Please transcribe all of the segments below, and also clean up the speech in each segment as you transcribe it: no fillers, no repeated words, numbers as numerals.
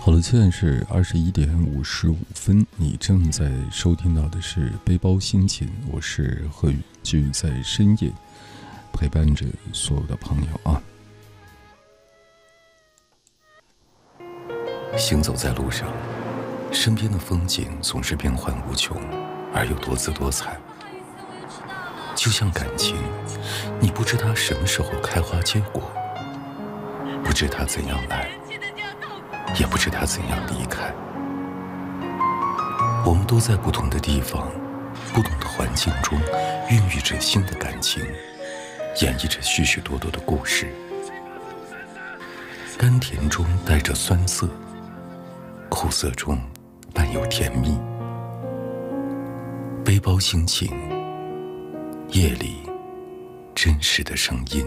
好了，现在是21:55，你正在收听到的是背包心情，我是贺宇，继续在深夜陪伴着所有的朋友啊。行走在路上，身边的风景总是变幻无穷，而又多姿多彩。就像感情，你不知它什么时候开花结果，不知它怎样来，也不知它怎样离开。我们都在不同的地方，不同的环境中孕育着新的感情，演绎着许许多多的故事。甘甜中带着酸涩，苦涩中伴有甜蜜。背包心情，夜里真实的声音。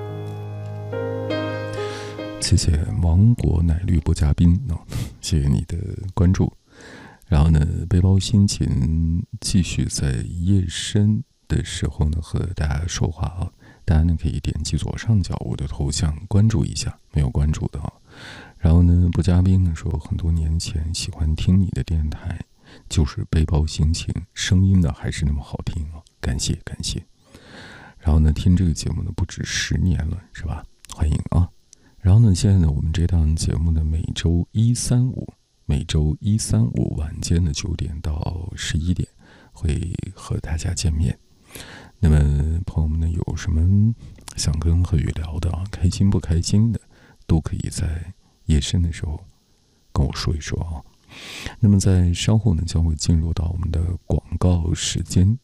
谢谢芒果奶绿不加冰谢谢你的关注。然后呢，背包心情继续在夜深的时候呢和大家说话啊。大家呢可以点击左上角我的头像关注一下，没有关注的啊。然后呢，不加冰呢说很多年前喜欢听你的电台，就是背包心情，声音呢还是那么好听啊，感谢感谢。然后呢，听这个节目呢不止10年了，是吧？欢迎啊。然后呢，现在呢，我们这档节目呢，每周一、三、五晚间的9点到11点会和大家见面。那么朋友们呢，有什么想跟贺宇聊的啊，开心不开心的，都可以在夜深的时候跟我说一说啊。那么在稍后呢，将会进入到我们的广告时间，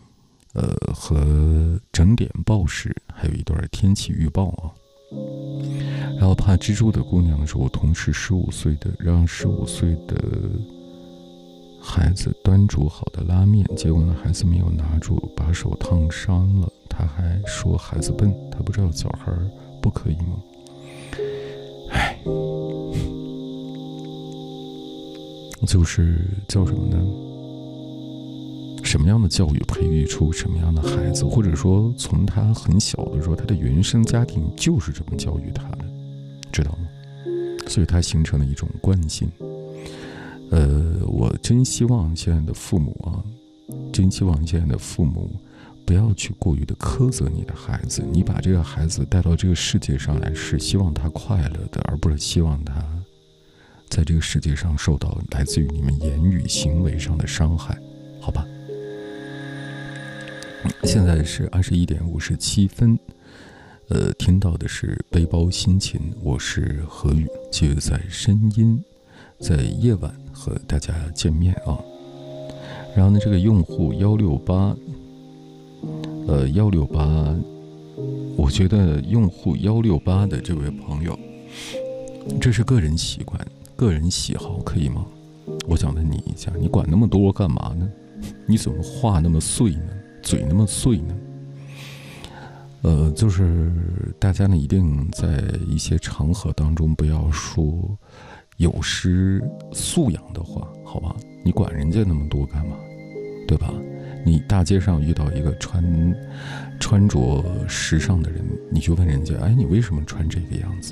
和整点报时，还有一段天气预报啊。然后怕蜘蛛的姑娘是我同事15岁的，让15岁的孩子端煮好的拉面，结果呢孩子没有拿住，把手烫伤了。他还说孩子笨，他不知道小孩不可以吗？唉，就是叫什么呢？什么样的教育培育出什么样的孩子，或者说从他很小的时候，他的原生家庭就是这么教育他的，知道吗？所以他形成了一种惯性。我真希望现在的父母啊，不要去过于的苛责你的孩子，你把这个孩子带到这个世界上来，是希望他快乐的，而不是希望他在这个世界上受到来自于你们言语行为上的伤害，好吧？现在是21:57，听到的是背包心情，我是何宇，继续在声音，在夜晚和大家见面啊。然后呢，这个用户168，我觉得用户168的这位朋友，这是个人习惯、个人喜好，可以吗？我想问你一下，你管那么多干嘛呢？你怎么话那么碎呢？嘴那么碎呢？就是大家呢一定在一些场合当中不要说有失素养的话，好吧？你管人家那么多干嘛？对吧？你大街上遇到一个穿着时尚的人，你就问人家，哎，你为什么穿这个样子？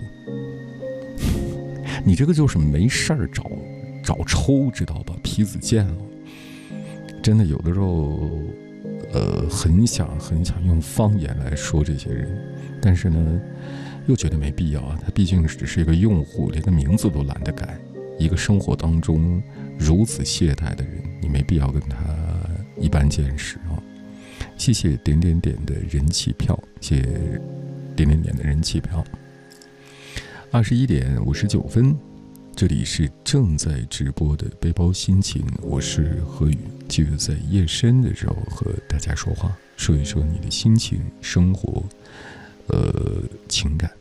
你这个就是没事儿找抽，知道吧？皮子贱了。真的有的时候很想用方言来说这些人，但是呢又觉得没必要啊。他毕竟只是一个用户，连个名字都懒得改，一个生活当中如此懈怠的人，你没必要跟他一般见识啊。谢谢点点点的人气票，谢谢点点点的人气票。21:59，这里是正在直播的背包心情，我是何宇，继续在夜深的时候和大家说话，说一说你的心情、生活、情感。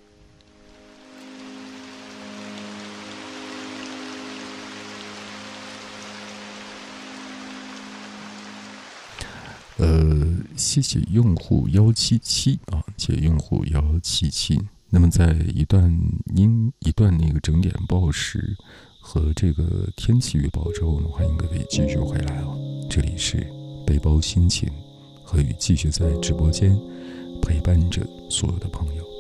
谢谢用户177啊，谢谢用户177。那么在一段那个整点报时和这个天气预报之后呢，欢迎各位继续回来啊！这里是背包心情，何宇继续在直播间陪伴着所有的朋友。